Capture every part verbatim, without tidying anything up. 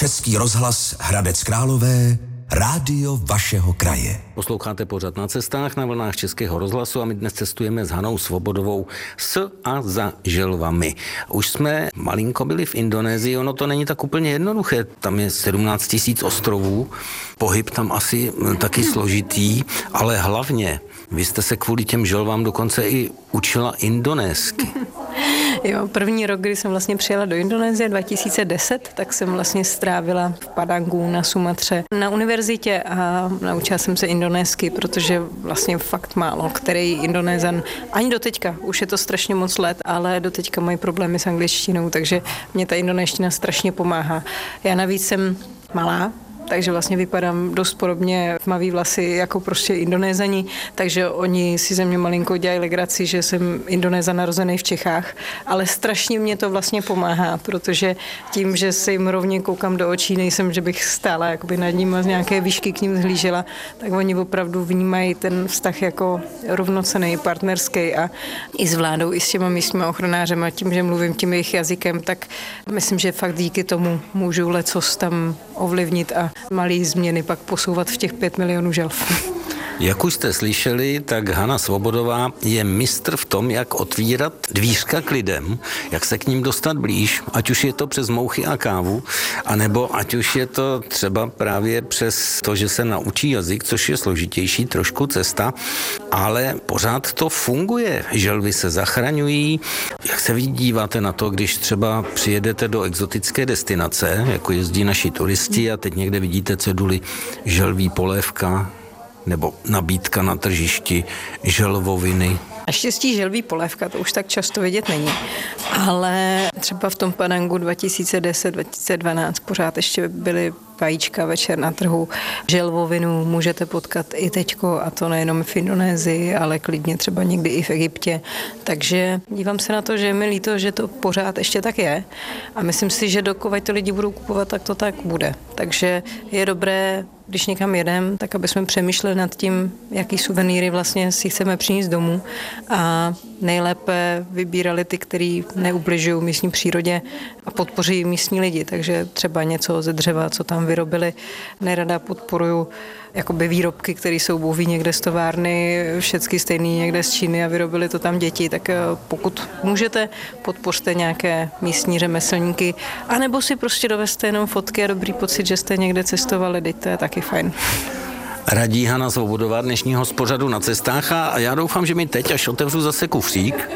Český rozhlas Hradec Králové, rádio vašeho kraje. Posloucháte pořad Na cestách na vlnách Českého rozhlasu a my dnes cestujeme s Hanou Svobodovou s a za želvami. Už jsme malinko byli v Indonésii, ono to není tak úplně jednoduché. Tam je sedmnáct tisíc ostrovů, pohyb tam asi taky složitý, ale hlavně vy jste se kvůli těm želvám dokonce i učila indonésky. Jo, první rok, kdy jsem vlastně přijela do Indonésie dva tisíce deset, tak jsem vlastně strávila v Padangu na Sumatře na univerzitě a naučila jsem se indonésky, protože vlastně fakt málo, který Indonézan, ani doteďka, už je to strašně moc let, ale doteďka mají problémy s angličtinou, takže mě ta indonéština strašně pomáhá. Já navíc jsem malá, takže vlastně vypadám dost podobně, tmavý vlasy jako prostě Indonézani, takže oni si ze mě malinko dělají legraci, že jsem Indonézan narozený v Čechách, ale strašně mě to vlastně pomáhá, protože tím, že si jim rovně koukám do očí, nejsem, že bych stála jakoby nad ním a z nějaké výšky k ním zhlížela, tak oni opravdu vnímají ten vztah jako rovnocenný, partnerský a i s vládou, i s těma místníma ochranářema, tím, že mluvím tím jejich jazykem, tak myslím, že fakt díky tomu můžu lecos tam ovlivnit a malý změny pak posouvat v těch pět milionů želv. Jak už jste slyšeli, tak Hana Svobodová je mistr v tom, jak otvírat dvířka k lidem, jak se k ním dostat blíž, ať už je to přes mouchy a kávu, anebo ať už je to třeba právě přes to, že se naučí jazyk, což je složitější trošku cesta, ale pořád to funguje. Želvy se zachraňují. Jak se vy díváte na to, když třeba přijedete do exotické destinace, jako jezdí naši turisti a teď někde vidíte ceduly želví polévka, nebo nabídka na tržišti, želvoviny? Naštěstí želví polévka, to už tak často vidět není, ale třeba v tom Padangu dva tisíce deset dva tisíce dvanáct pořád ještě byly vajíčka večer na trhu. Želvovinu můžete potkat i teďko, a to nejenom v Indonésii, ale klidně třeba někdy i v Egyptě. Takže dívám se na to, že je mi líto, že to pořád ještě tak je a myslím si, že dokud to lidi budou kupovat, tak to tak bude. Takže je dobré, když někam jedem, tak aby jsme přemýšleli nad tím, jaký suvenýry vlastně si chceme přinést domů a nejlépe vybírali ty, který neubližují místní přírodě a podpoří místní lidi. Takže třeba něco ze dřeva, co tam vyrobili. Nerada podporuju jakoby výrobky, které jsou bůh někde z továrny, všechny stejný někde z Číny a vyrobili to tam děti, tak pokud můžete, podpořte nějaké místní řemeslníky, anebo si prostě dovezte jenom fotky a dobrý pocit, že jste někde cestovali, teď to je taky fajn. Radí Hana Svobodová dnešního z pořadu Na cestách a já doufám, že mi teď, až otevřu zase kufřík,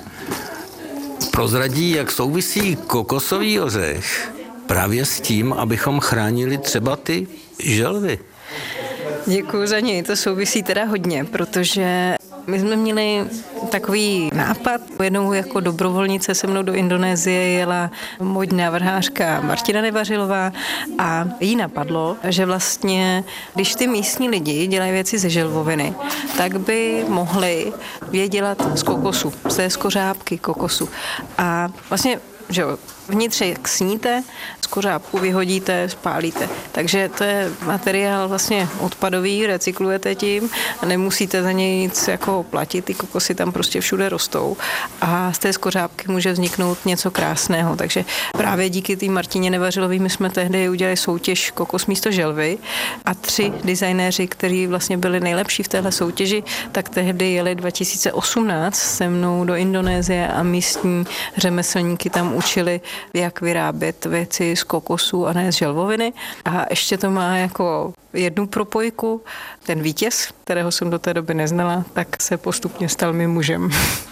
prozradí, jak souvisí kokosový ořech právě s tím, abychom chránili třeba ty želvy. Děkuji za něj, to souvisí teda hodně, protože my jsme měli takový nápad. Jednou jako dobrovolnice se mnou do Indonésie jela modní vrhářka Martina Nevařilová a jí napadlo, že vlastně, když ty místní lidi dělají věci ze želvoviny, tak by mohli je dělat z kokosu, z té skořápky kokosu. A vlastně, že jo, vnitřek sníte, z kořápku vyhodíte, spálíte. Takže to je materiál vlastně odpadový, recyklujete tím a nemusíte za něj nic jako platit, ty kokosy tam prostě všude rostou a z té skořápky může vzniknout něco krásného. Takže právě díky té Martině Nevařilové my jsme tehdy udělali soutěž Kokos místo želvy a tři designéři, kteří vlastně byli nejlepší v téhle soutěži, tak tehdy jeli dva tisíce osmnáct se mnou do Indonésie a místní řemeslníky tam učili, jak vyrábět věci z kokosu a ne z želvoviny. A ještě to má jako jednu propojku. Ten vítěz, kterého jsem do té doby neznala, tak se postupně stal mým mužem.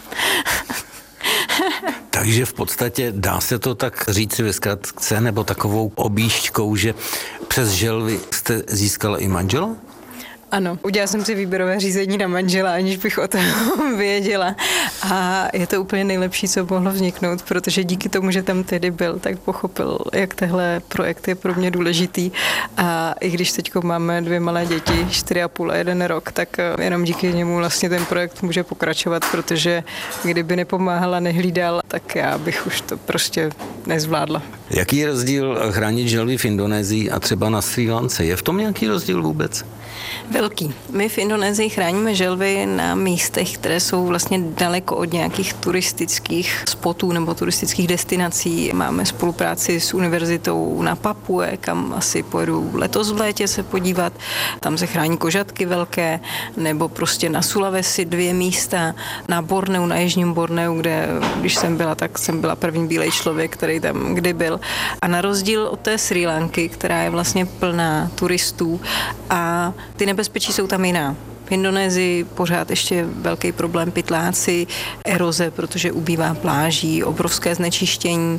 Takže v podstatě dá se to tak říct ve zkratce nebo takovou objížďkou, že přes želvy jste získala i manžela? Ano, udělala jsem si výběrové řízení na manžela, aniž bych o tom věděla. A je to úplně nejlepší, co mohlo vzniknout, protože díky tomu, že tam tedy byl, tak pochopil, jak tehle projekt je pro mě důležitý. A i když teď máme dvě malé děti, čtyři a půl a jeden rok, tak jenom díky němu vlastně ten projekt může pokračovat, protože kdyby nepomáhala, nehlídal, tak já bych už to prostě nezvládla. Jaký je rozdíl chránit želvy v Indonésii a třeba na Srí Lance? Je v tom nějaký rozdíl vůbec? Velký. My v Indonésii chráníme želvy na místech, které jsou vlastně daleko od nějakých turistických spotů nebo turistických destinací. Máme spolupráci s univerzitou na Papue, kam asi pojedu letos v létě se podívat. Tam se chrání kožatky velké, nebo prostě na Sulawesi dvě místa, na Borneu, na jižním Borneu, kde když jsem byla, tak jsem byla první bílej člověk, který tam kdy byl. A na rozdíl od té Srí Lanky, která je vlastně plná turistů a ty nebezpečí jsou tam jiná. V Indonésii pořád ještě velký problém pytláci, eroze, protože ubývá pláží, obrovské znečištění,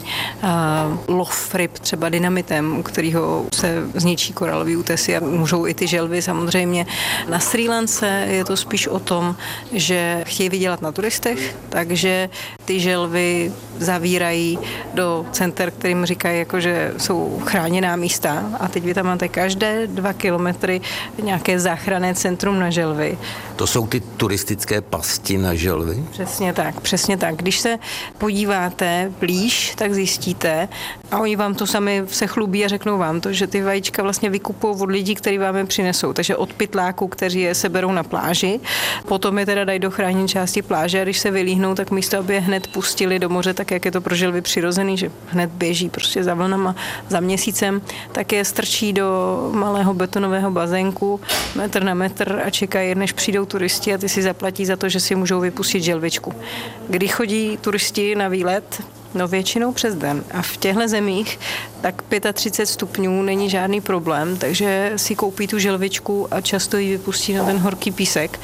lov ryb třeba dynamitem, u kterého se zničí koralový útesy a můžou i ty želvy samozřejmě. Na Srí Lance je to spíš o tom, že chtějí vydělat na turistech, takže ty želvy zavírají do center, kterým říkají, jako, že jsou chráněná místa a teď vy tam máte každé dva kilometry nějaké záchranné centrum na želvy. To jsou ty turistické pasti na želvy? Přesně tak, přesně tak. Když se podíváte blíž, tak zjistíte, a oni vám to sami se chlubí a řeknou vám to, že ty vajíčka vlastně vykupují od lidí, kteří vám je přinesou. Takže od pytláků, kteří je seberou na pláži, potom je teda dají do chráněné části pláže a když se vylíhnou, tak místo, aby je hned pustili do moře, tak jak je to pro želvy přirozený, že hned běží prostě za vlnama za měsícem, tak je strčí do malého betonového bazénku metr na metr a čekají, než přijdou turisti a ty si zaplatí za to, že si můžou vypustit želvičku. Kdy chodí turisti na výlet? No většinou přes den. A v těchto zemích tak třicet pět stupňů není žádný problém, takže si koupí tu želvičku a často ji vypustí na ten horký písek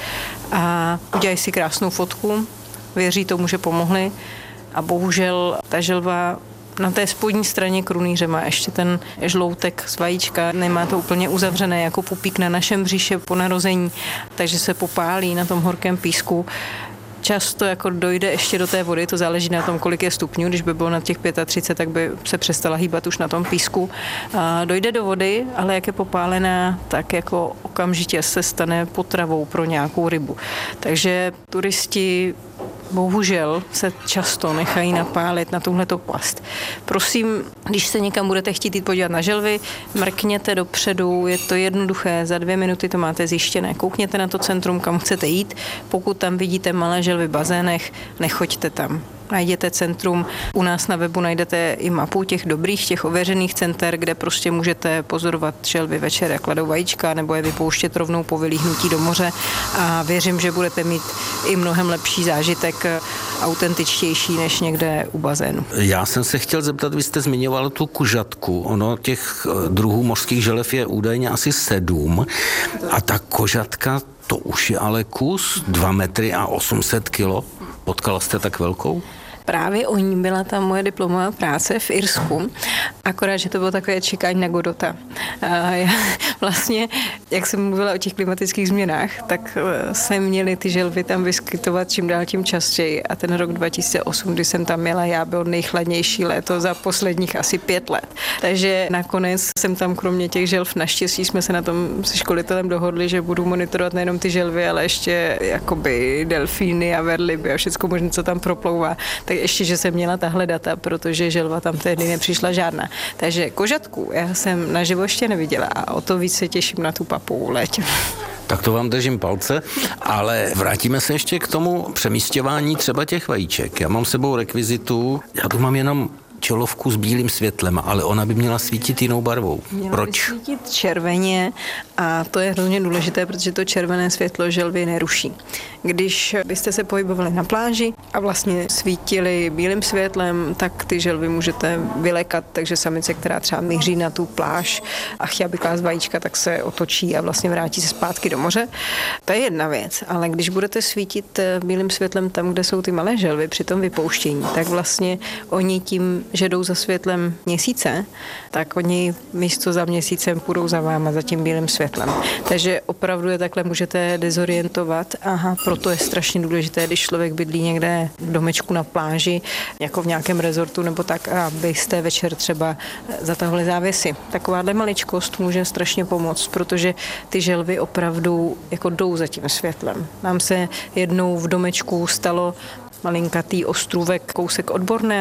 a udělají si krásnou fotku, věří tomu, že pomohli a bohužel ta želva na té spodní straně krunýře má ještě ten žloutek z vajíčka, nemá to úplně uzavřené jako pupík na našem břiše po narození, takže se popálí na tom horkém písku. Často jako dojde ještě do té vody, to záleží na tom, kolik je stupňů, když by bylo na těch třicet pět, tak by se přestala hýbat už na tom písku. A dojde do vody, ale jak je popálená, tak jako okamžitě se stane potravou pro nějakou rybu. Takže turisti bohužel se často nechají napálit na tuhleto past. Prosím, když se někam budete chtít jít podívat na želvy, mrkněte dopředu, je to jednoduché, za dvě minuty to máte zjištěné. Koukněte na to centrum, kam chcete jít, pokud tam vidíte malé želvy v bazénech, nechoďte tam. Najděte centrum, u nás na webu najdete i mapu těch dobrých, těch ověřených center, kde prostě můžete pozorovat želvy večer, jak kladou vajíčka, nebo je vypouštět rovnou po vylíhnutí do moře a věřím, že budete mít i mnohem lepší zážitek, autentičtější než někde u bazénu. Já jsem se chtěl zeptat, vy jste zmiňoval tu kužatku, ono těch druhů mořských želev je údajně asi sedm a ta kožatka, to už je ale kus, dva metry a osm set kilo. Potkala jste tak velkou? Právě o ní byla ta moje diplomová práce v Irsku, akorát, že to bylo takové čekání na Godota. A já vlastně, jak jsem mluvila o těch klimatických změnách, tak se měly ty želvy tam vyskytovat čím dál tím častěji a ten rok dva tisíce osm, kdy jsem tam měla, já byl nejchladnější léto za posledních asi pět let. Takže nakonec jsem tam kromě těch želv, naštěstí jsme se na tom se školitelem dohodli, že budu monitorovat nejenom ty želvy, ale ještě jakoby delfíny a verliby a všechno možné, co tam proplouvá. Tak ještě, že jsem měla tahle data, protože želva tam tehdy nepřišla žádná. Takže kožatku já jsem naživo ještě neviděla a o to víc se těším na tu Papuu v létě. Tak to vám držím palce, ale vrátíme se ještě k tomu přemísťování třeba těch vajíček. Já mám s sebou rekvizitu, já tu mám jenom čelovku s bílým světlem, ale ona by měla svítit jinou barvou. Měla Proč? By svítit červeně a to je hrozně důležité, protože to červené světlo želvy neruší. Když byste se pohybovali na pláži a vlastně svítili bílým světlem, tak ty želvy můžete vylekat, takže samice, která třeba míří na tu pláž a chtěla by klást vajíčka, tak se otočí a vlastně vrátí se zpátky do moře. To je jedna věc, ale když budete svítit bílým světlem tam, kde jsou ty malé želvy při tom vypouštění, tak vlastně oni tím, že jdou za světlem měsíce, tak oni místo za měsícem půjdou za váma, za tím bílým světlem. Takže opravdu je takhle můžete dezorientovat. Aha, proto je strašně důležité, když člověk bydlí někde v domečku na pláži, jako v nějakém rezortu nebo tak, abyste večer třeba zatahli závěsy. Takováhle maličkost může strašně pomoct, protože ty želvy opravdu jako jdou za tím světlem. Nám se jednou v domečku stalo malinkatý ostrůvek, kousek od Bornea.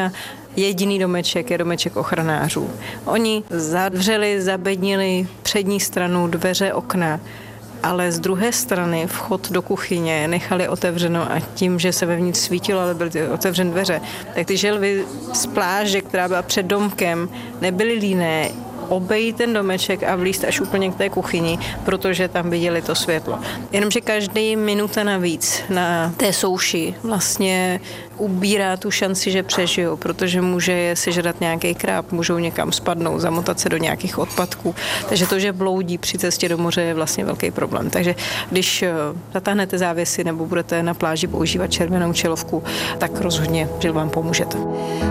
jediný domeček je domeček ochranářů. Oni zavřeli, zabednili přední stranu, dveře, okna, ale z druhé strany vchod do kuchyně nechali otevřeno a tím, že se vevnitř svítilo, ale byly otevřené dveře, tak ty želvy z pláže, která byla před domkem, nebyly líné obejít ten domeček a vlízt až úplně k té kuchyni, protože tam viděli to světlo. Jenomže každý minuta navíc na té souši vlastně ubírá tu šanci, že přežijou, protože může je sežrat nějaký kráp, můžou někam spadnout, zamotat se do nějakých odpadků. Takže to, že bloudí při cestě do moře, je vlastně velký problém. Takže když zatáhnete závěsy nebo budete na pláži používat červenou čelovku, tak rozhodně, že vám pomůžete.